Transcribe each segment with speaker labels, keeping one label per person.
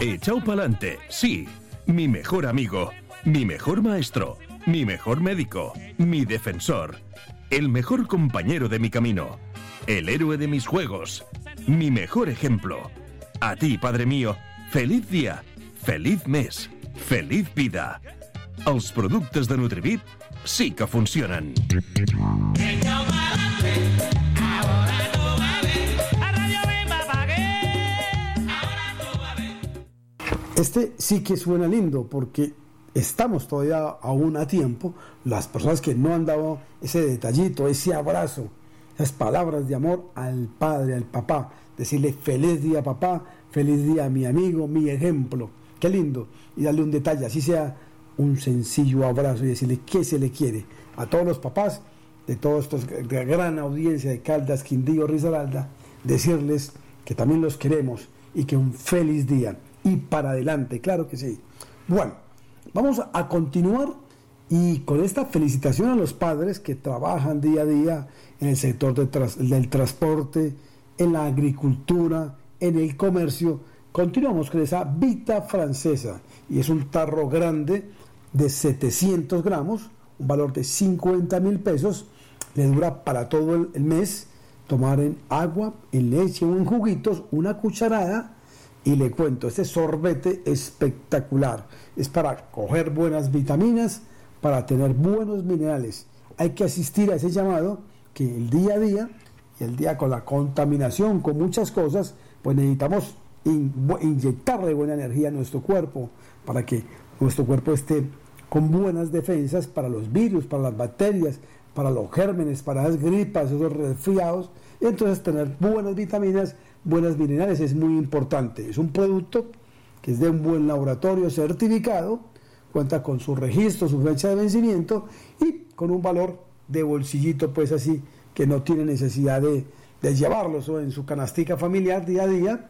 Speaker 1: Echao pa'lante, sí. Mi mejor amigo, mi mejor maestro, mi mejor médico, mi defensor, el mejor compañero de mi camino, el héroe de mis juegos, mi mejor ejemplo. A ti, padre mío, feliz dia, feliz mes, feliz vida. Els productes de Nutribit sí que funcionen.
Speaker 2: Este sí que suena lindo porque estamos todavía aún a tiempo. Las personas que no han dado ese detallito, ese abrazo, esas palabras de amor al padre, al papá, decirle feliz día papá, feliz día mi amigo, mi ejemplo, qué lindo, y darle un detalle, así sea un sencillo abrazo y decirle qué se le quiere a todos los papás de todos estos, de gran audiencia de Caldas, Quindío, Risaralda, decirles que también los queremos y que un feliz día y para adelante, claro que sí. Bueno, vamos a continuar y con esta felicitación a los padres que trabajan día a día en el sector del transporte, en la agricultura, en el comercio. Continuamos con esa Vita francesa y es un tarro grande de 700 gramos, un valor de 50,000 pesos, le dura para todo el mes, tomar en agua, en leche o en juguitos, una cucharada. Y le cuento, este sorbete espectacular, es para coger buenas vitaminas, para tener buenos minerales. Hay que asistir a ese llamado que el día a día, y el día con la contaminación, con muchas cosas, pues necesitamos inyectarle buena energía a nuestro cuerpo, para que nuestro cuerpo esté con buenas defensas para los virus, para las bacterias, para los gérmenes, para las gripas, esos resfriados, y entonces tener buenas vitaminas, buenas minerales es muy importante. Es un producto que es de un buen laboratorio certificado, cuenta con su registro, su fecha de vencimiento y con un valor de bolsillito, pues así, que no tiene necesidad de llevarlo en su canastica familiar día a día,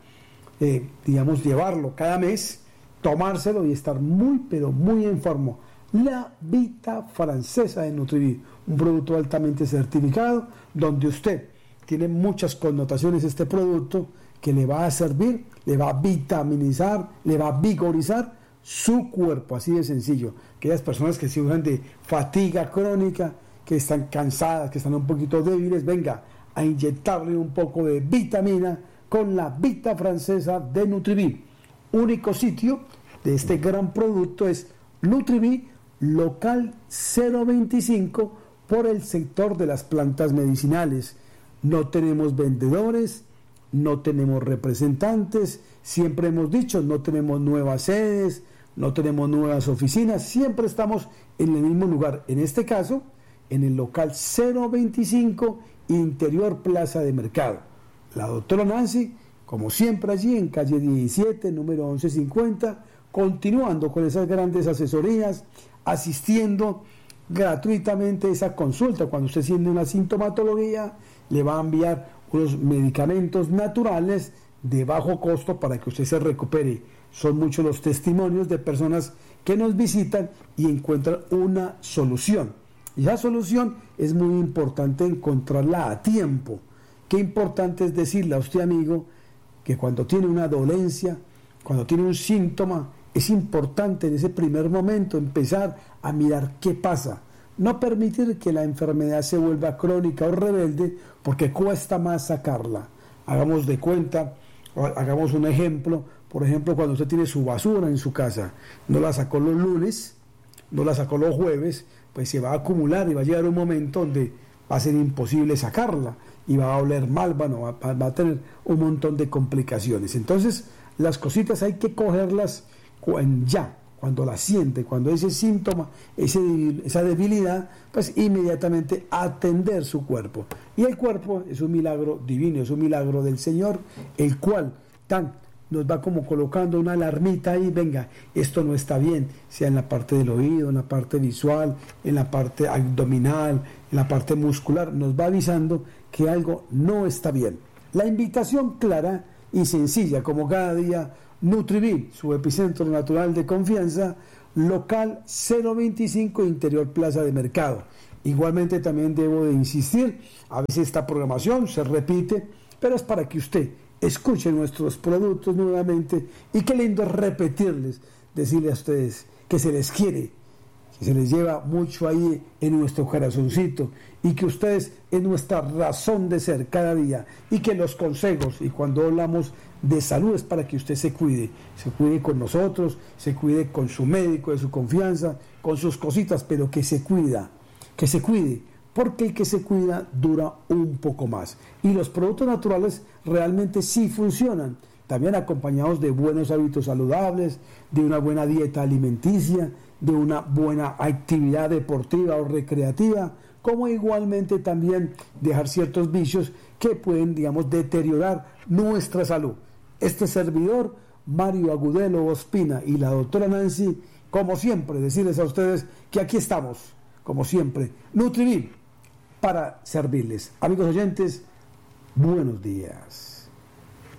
Speaker 2: digamos, llevarlo cada mes, tomárselo y estar muy, pero muy en forma. La Vita francesa de Nutribit, un producto altamente certificado, donde usted tiene muchas connotaciones este producto que le va a servir, le va a vitaminizar, le va a vigorizar su cuerpo, así de sencillo. Aquellas personas que sufren de fatiga crónica, que están cansadas, que están un poquito débiles, venga a inyectarle un poco de vitamina con la Vita francesa de Nutribit. Único sitio de este gran producto es Nutribit, local 025, por el sector de las plantas medicinales. No tenemos vendedores, no tenemos representantes, siempre hemos dicho, no tenemos nuevas sedes, no tenemos nuevas oficinas, siempre estamos en el mismo lugar. En este caso, en el local 025, Interior Plaza de Mercado. La doctora Nancy, como siempre allí en calle 17, número 1150, continuando con esas grandes asesorías, asistiendo gratuitamente a esa consulta. Cuando usted siente una sintomatología, le va a enviar unos medicamentos naturales de bajo costo para que usted se recupere. Son muchos los testimonios de personas que nos visitan y encuentran una solución. Y esa solución es muy importante encontrarla a tiempo. Qué importante es decirle a usted, amigo, que cuando tiene una dolencia, cuando tiene un síntoma, es importante en ese primer momento empezar a mirar qué pasa. No permitir que la enfermedad se vuelva crónica o rebelde, porque cuesta más sacarla. Hagamos de cuenta, hagamos un ejemplo. Por ejemplo, cuando usted tiene su basura en su casa, no la sacó los lunes, no la sacó los jueves, pues se va a acumular y va a llegar un momento donde va a ser imposible sacarla y va a oler mal, bueno, va a tener un montón de complicaciones. Entonces, las cositas hay que cogerlas ya, cuando la siente, cuando ese síntoma, esa debilidad, pues inmediatamente atender su cuerpo. Y el cuerpo es un milagro divino, es un milagro del Señor, el cual nos va como colocando una alarmita ahí, venga, esto no está bien, sea en la parte del oído, en la parte visual, en la parte abdominal, en la parte muscular, nos va avisando que algo no está bien. La invitación clara y sencilla, como cada día, Nutribit, su epicentro natural de confianza, local 025, Interior Plaza de Mercado. Igualmente también debo de insistir, a veces esta programación se repite, pero es para que usted escuchen nuestros productos nuevamente y qué lindo repetirles, decirles a ustedes que se les quiere, que se les lleva mucho ahí en nuestro corazoncito y que ustedes es nuestra razón de ser cada día y que los consejos, y cuando hablamos de salud es para que usted se cuide con nosotros, se cuide con su médico de su confianza, con sus cositas, pero que se cuide, porque el que se cuida dura un poco más. Y los productos naturales realmente sí funcionan, también acompañados de buenos hábitos saludables, de una buena dieta alimenticia, de una buena actividad deportiva o recreativa, como igualmente también dejar ciertos vicios que pueden, digamos, deteriorar nuestra salud. Este servidor, Mario Agudelo Ospina, y la doctora Nancy, como siempre, decirles a ustedes que aquí estamos, como siempre, NutriVip, para servirles. Amigos oyentes, buenos días.